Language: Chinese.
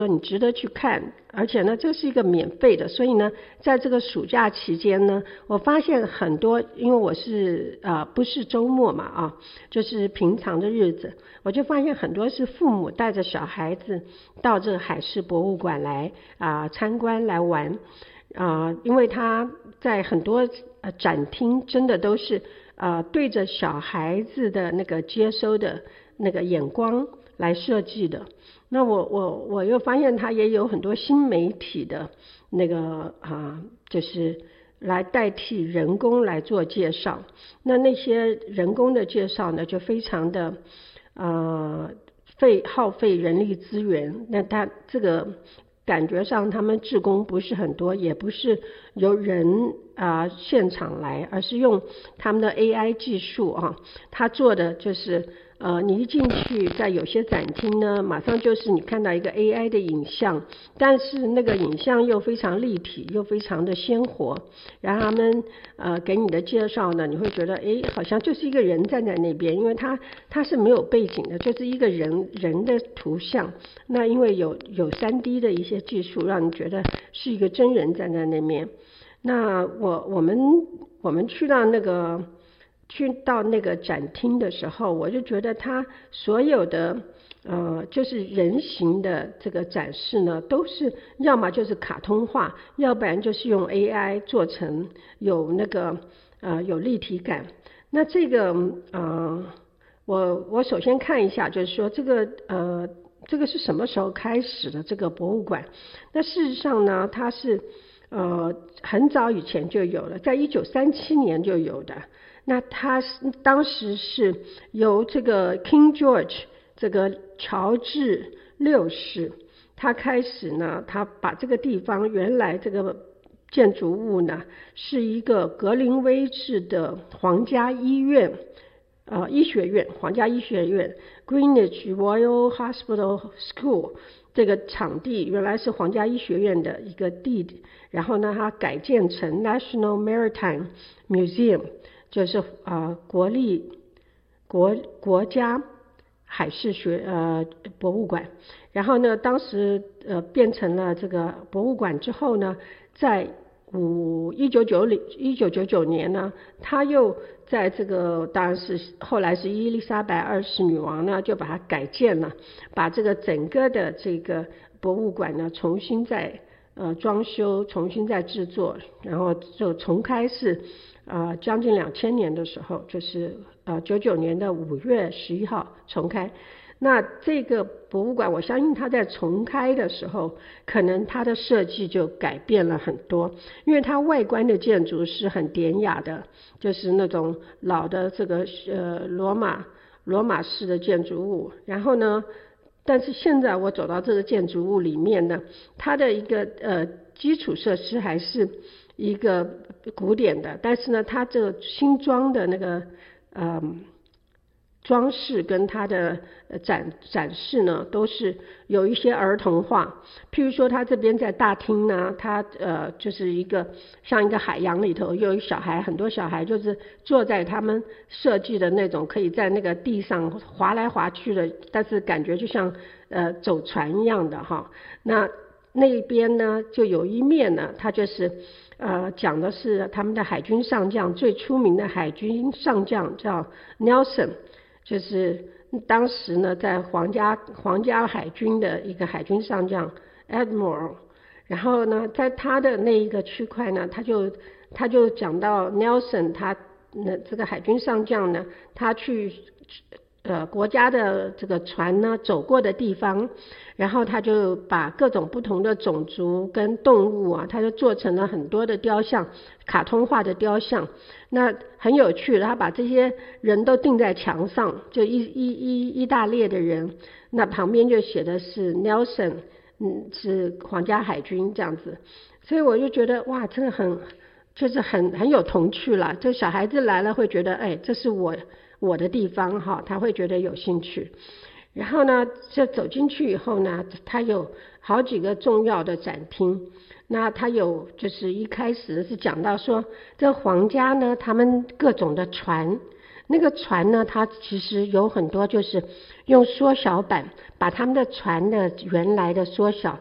你值得去看，而且呢，这是一个免费的，所以呢，在这个暑假期间呢，我发现很多，因为我是不是周末嘛就是平常的日子，我就发现很多是父母带着小孩子到这个海事博物馆来参观来玩因为他在很多展厅真的都是对着小孩子的那个接收的那个眼光来设计的。那我又发现它也有很多新媒体的那个就是来代替人工来做介绍。那些人工的介绍呢，就非常的耗费人力资源。那它这个感觉上他们志工不是很多，也不是由人现场来，而是用他们的 AI 技术他做的就是你一进去，在有些展厅呢，马上就是你看到一个 AI 的影像，但是那个影像又非常立体，又非常的鲜活。然后他们给你的介绍呢，你会觉得好像就是一个人站在那边，因为它是没有背景的，就是一个人的图像。那因为有 3D 的一些技术，让你觉得是一个真人站在那边。那我们去到那个展厅的时候，我就觉得它所有的就是人形的这个展示呢，都是要么就是卡通化，要不然就是用 AI 做成有那个有立体感。那这个我首先看一下，就是说这个是什么时候开始的这个博物馆？那事实上呢，它是很早以前就有了，在1937年就有的。那它当时是由这个 King George 这个乔治6世，他开始呢，他把这个地方原来这个建筑物呢是一个格林威治的皇家医院医学院，皇家医学院 Greenwich Royal Hospital School 这个场地原来是皇家医学院的一个地，然后呢它改建成 National Maritime Museum， 就是国家海事博物馆。然后呢当时变成了这个博物馆之后呢，在1999年呢，他又在这个当然是后来是伊丽莎白2世女王呢，就把它改建了，把这个整个的这个博物馆呢重新再装修，重新再制作，然后就重开是将近2000年的时候，就是99年的5月11号重开。那这个博物馆，我相信它在重开的时候，可能它的设计就改变了很多，因为它外观的建筑是很典雅的，就是那种老的这个罗马式的建筑物。然后呢，但是现在我走到这个建筑物里面呢，它的一个基础设施还是一个古典的，但是呢，它这个新装的那个装饰跟它的展示呢，都是有一些儿童化。譬如说，它这边在大厅呢，它就是一个像一个海洋里头，有小孩，很多小孩就是坐在他们设计的那种可以在那个地上滑来滑去的，但是感觉就像走船一样的那边呢，就有一面呢，它就是讲的是他们的海军上将，最出名的海军上将叫 Nelson。就是当时呢，在皇家海军的一个海军上将 Admiral， 然后呢，在他的那一个区块呢，他就讲到 Nelson， 这个海军上将呢，他去国家的这个船呢走过的地方，然后他就把各种不同的种族跟动物他就做成了很多的雕像，卡通化的雕像。那很有趣，他把这些人都钉在墙上，就一大列的人，那旁边就写的是 Nelson， 是皇家海军这样子。所以我就觉得哇，真的就是很有童趣啦，就小孩子来了会觉得这是我的地方他会觉得有兴趣。然后呢，就走进去以后呢，它有好几个重要的展厅。那它有就是一开始是讲到说，这皇家呢，他们各种的船， 那个船呢，它其实有很多就是用缩小版把他们的船的原来的缩小，